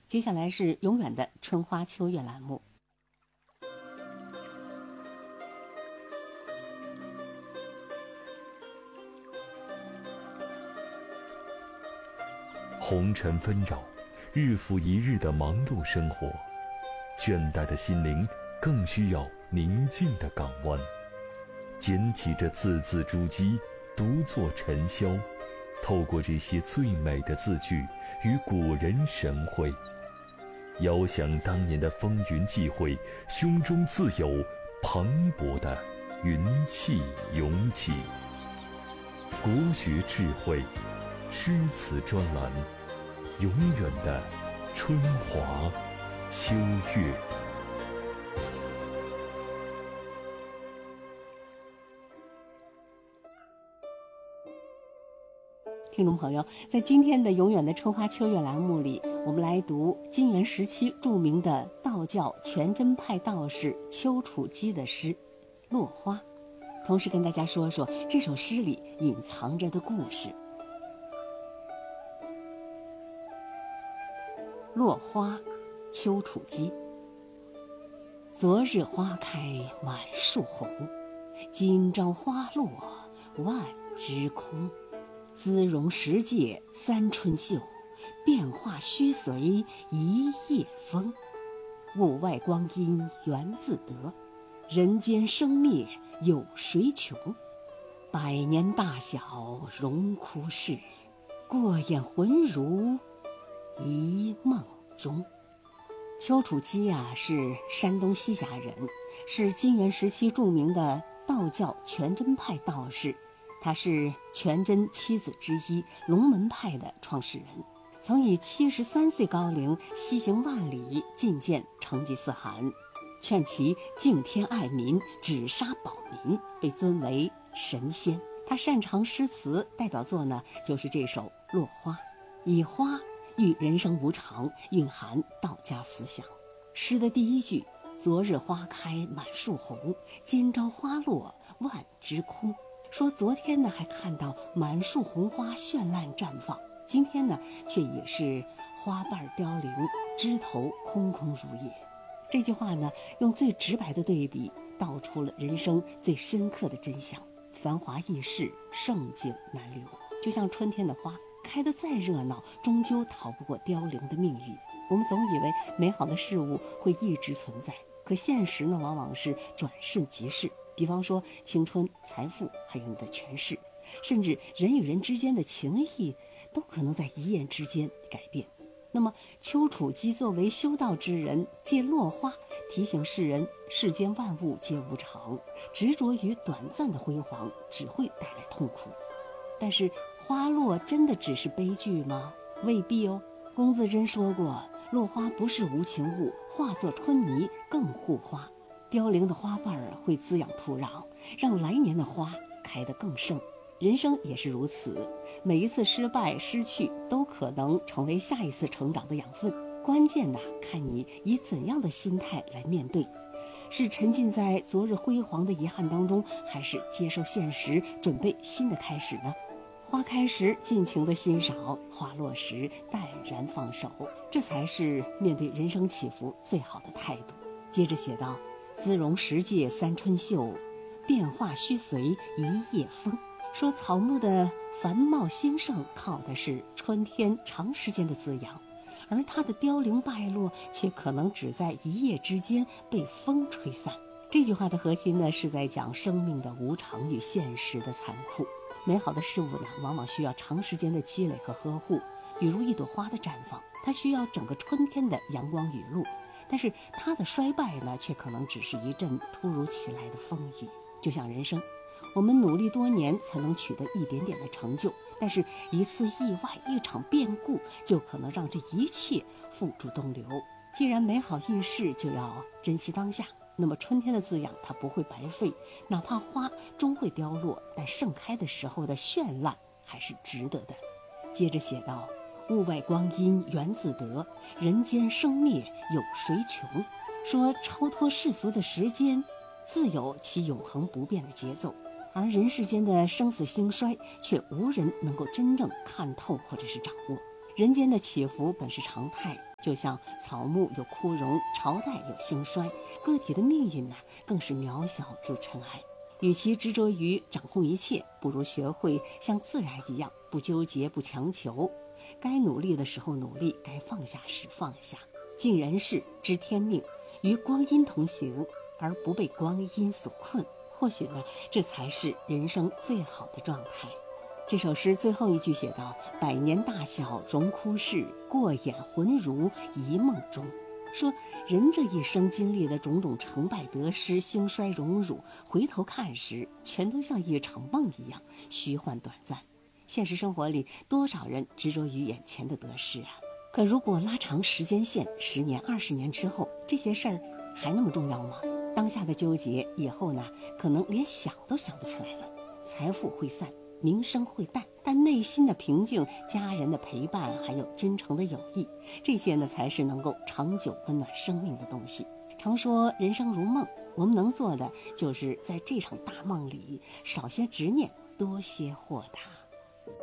接下来是永远的春花秋月栏目。 红尘纷扰，日复一日的忙碌生活，倦怠的心灵更需要宁静的港湾。捡起这字字珠玑，独坐尘嚣，透过这些最美的字句，与古人神会，遥想当年的风云际会，胸中自有磅礴的云气涌起。国学智慧诗词专栏，永远的春华秋月。 听众朋友，在今天的永远的春花秋月栏目里，我们来读金元时期著名的道教全真派道士丘处机的诗《落花》，同时跟大家说说这首诗里隐藏着的故事。落花，丘处机。昨日花开满树红，今朝花落万枝空。姿容十界三春秀，变化须随一夜风。物外光阴缘自得，人间生灭有谁穷？百年大小荣枯事，过眼浑如一梦中。丘处机是山东西峡人，是金元时期著名的道教全真派道士。他是全真七子之一，龙门派的创始人，曾以73岁高龄西行万里觐见成吉思汗，劝其敬天爱民，止杀保民，被尊为神仙。他擅长诗词，代表作呢就是这首《落花》，以花喻人生无常，蕴含道家思想。诗的第一句：昨日花开满树红，今朝花落万枝空。说昨天呢还看到满树红花绚烂绽放，今天呢却也是花瓣凋零，枝头空空如也。这句话呢用最直白的对比道出了人生最深刻的真相。繁华易逝，盛景难留，就像春天的花开得再热闹，终究逃不过凋零的命运。我们总以为美好的事物会一直存在，可现实呢往往是转瞬即逝。比方说青春、财富，还有你的权势，甚至人与人之间的情谊，都可能在一夜之间改变。那么丘处机作为修道之人，借落花提醒世人，世间万物皆无常，执着于短暂的辉煌只会带来痛苦。但是花落真的只是悲剧吗？未必哦。龚自珍说过，落花不是无情物，化作春泥更护花。凋零的花瓣会滋养土壤，让来年的花开得更盛。人生也是如此，每一次失败失去都可能成为下一次成长的养分。关键看你以怎样的心态来面对，是沉浸在昨日辉煌的遗憾当中，还是接受现实，准备新的开始呢？花开时尽情的欣赏，花落时淡然放手，这才是面对人生起伏最好的态度。接着写道：姿容十界三春秀，变化须随一夜风。说草木的繁茂兴盛靠的是春天长时间的滋养，而它的凋零败落却可能只在一夜之间被风吹散。这句话的核心呢，是在讲生命的无常与现实的残酷。美好的事物呢，往往需要长时间的积累和呵护。比如一朵花的绽放，它需要整个春天的阳光雨露，但是它的衰败呢，却可能只是一阵突如其来的风雨。就像人生，我们努力多年才能取得一点点的成就，但是一次意外，一场变故，就可能让这一切付诸东流。既然美好易逝，就要珍惜当下。那么春天的滋养它不会白费，哪怕花终会凋落，但盛开的时候的绚烂还是值得的。接着写道：物外光阴缘自得，人间生灭有谁穷？说超脱世俗的时间自有其永恒不变的节奏，而人世间的生死兴衰却无人能够真正看透或者是掌握。人间的起伏本是常态， 就像草木有枯荣，朝代有兴衰，个体的命运呢，更是渺小如尘埃。与其执着于掌控一切，不如学会像自然一样，不纠结，不强求。该努力的时候努力，该放下时放下。尽人事，知天命，与光阴同行，而不被光阴所困。或许呢，这才是人生最好的状态。这首诗最后一句写道：百年大小荣枯事，过眼浑如一梦中。说人这一生经历的种种成败得失、兴衰荣辱，回头看时，全都像一场梦一样虚幻短暂。现实生活里，多少人执着于眼前的得失啊！可如果拉长时间线，10年、20年之后，这些事儿还那么重要吗？当下的纠结，以后呢，可能连想都想不起来了。财富会散，名声会淡，但内心的平静、家人的陪伴，还有真诚的友谊，这些呢，才是能够长久温暖生命的东西。常说人生如梦，我们能做的就是在这场大梦里少些执念，多些豁达。